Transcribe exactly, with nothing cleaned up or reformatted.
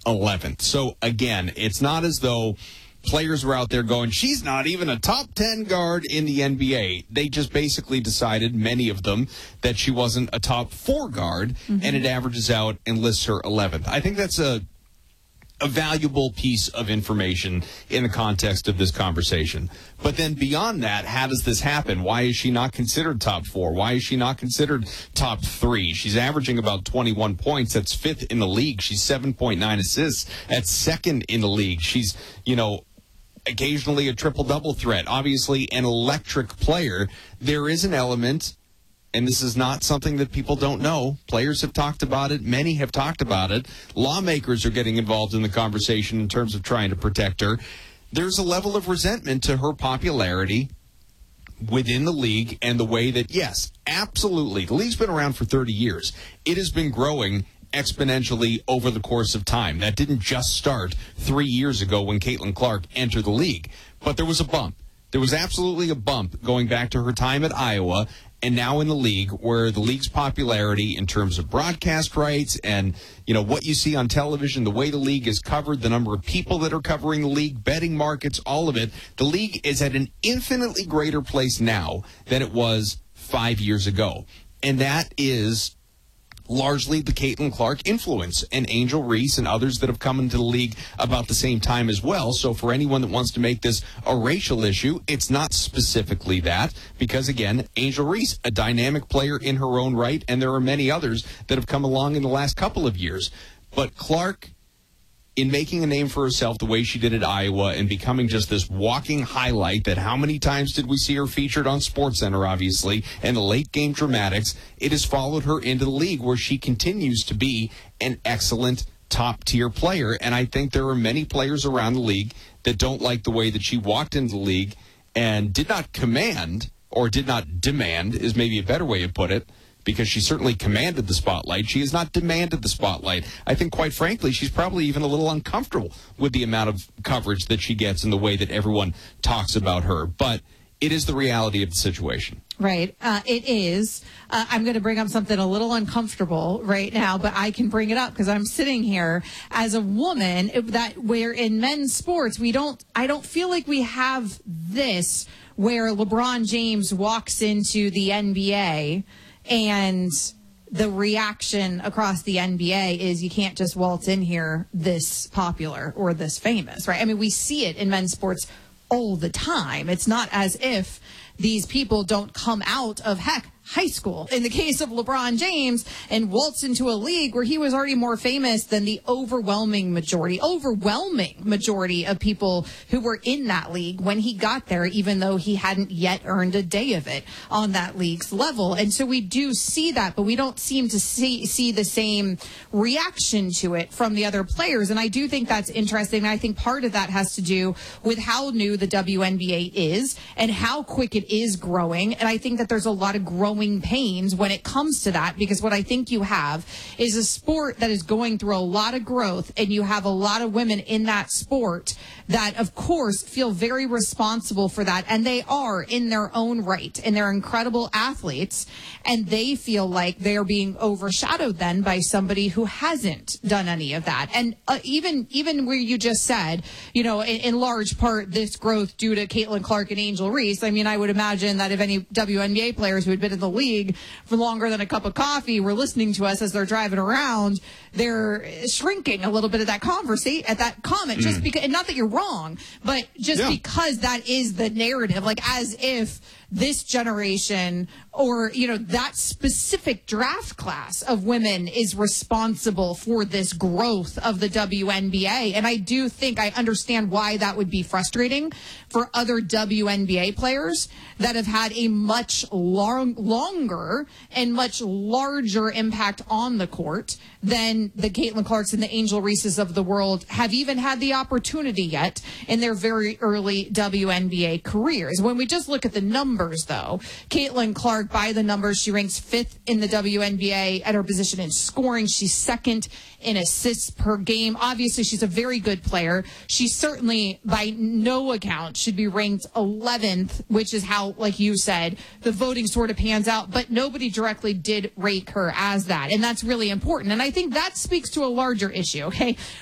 eleventh. So, again, it's not as though players were out there going, she's not even a top ten guard in the N B A. They just basically decided, many of them, that she wasn't a top four guard, mm-hmm. and it averages out and lists her eleventh. I think that's a a valuable piece of information in the context of this conversation. But then beyond that, how does this happen? Why is she not considered top four? Why is she not considered top three? She's averaging about twenty-one points. That's fifth in the league. She's seven point nine assists. That's second in the league. She's, you know, occasionally a triple-double threat. Obviously an electric player. There is an element, and this is not something that people don't know. Players have talked about it. Many have talked about it. Lawmakers are getting involved in the conversation in terms of trying to protect her. There's a level of resentment to her popularity within the league and the way that, yes, absolutely, the league's been around for thirty years. It has been growing exponentially over the course of time. That didn't just start three years ago when Caitlin Clark entered the league. But there was a bump. There was absolutely a bump going back to her time at Iowa and now in the league, where the league's popularity in terms of broadcast rights and, you know, what you see on television, the way the league is covered, the number of people that are covering the league, betting markets, all of it. The league is at an infinitely greater place now than it was five years ago. And that is largely the Caitlin Clark influence, and Angel Reese and others that have come into the league about the same time as well. So for anyone that wants to make this a racial issue, it's not specifically that, because again, Angel Reese, a dynamic player in her own right, and there are many others that have come along in the last couple of years. But Clark, in making a name for herself the way she did at Iowa and becoming just this walking highlight, that how many times did we see her featured on SportsCenter, obviously, and the late game dramatics, it has followed her into the league where she continues to be an excellent top-tier player. And I think there are many players around the league that don't like the way that she walked into the league and did not command, or did not demand, is maybe a better way to put it, because she certainly commanded the spotlight. She has not demanded the spotlight. I think, quite frankly, she's probably even a little uncomfortable with the amount of coverage that she gets and the way that everyone talks about her. But it is the reality of the situation. Right. Uh, it is. Uh, I'm going to bring up something a little uncomfortable right now, but I can bring it up because I'm sitting here as a woman that where in men's sports, we don't, I don't feel like we have this where LeBron James walks into the N B A and the reaction across the N B A is you can't just waltz in here this popular or this famous, right? I mean, we see it in men's sports all the time. It's not as if these people don't come out of, heck, high school, in the case of LeBron James, and waltz into a league where he was already more famous than the overwhelming majority, overwhelming majority of people who were in that league when he got there, even though he hadn't yet earned a day of it on that league's level. And so we do see that, but we don't seem to see, see the same reaction to it from the other players. And I do think that's interesting. I think part of that has to do with how new the W N B A is and how quick it is growing. And I think that there's a lot of growing pains when it comes to that, because what I think you have is a sport that is going through a lot of growth, and you have a lot of women in that sport that, of course, feel very responsible for that, and they are in their own right, and they're incredible athletes, and they feel like they're being overshadowed then by somebody who hasn't done any of that. And uh, even even where you just said, you know, in, in large part, this growth due to Caitlin Clark and Angel Reese, I mean, I would imagine that if any W N B A players who had been in the league for longer than a cup of coffee were listening to us as they're driving around, they're shrinking a little bit of that conversation at that comment, mm. just because, and not that you're wrong, but just yeah. because that is the narrative, like as if this generation or, you know, that specific draft class of women is responsible for this growth of the W N B A. And I do think I understand why that would be frustrating for other W N B A players that have had a much long, longer and much larger impact on the court than the Caitlin Clarks and the Angel Reeses of the world have even had the opportunity yet in their very early W N B A careers. When we just look at the numbers, though, Caitlin Clark, by the numbers, she ranks fifth in the W N B A at her position in scoring. She's second in assists per game. Obviously, she's a very good player. She certainly, by no account, should be ranked eleventh, which is how, like you said, the voting sort of pans out. But nobody directly did rate her as that. And that's really important. And I think that speaks to a larger issue, okay?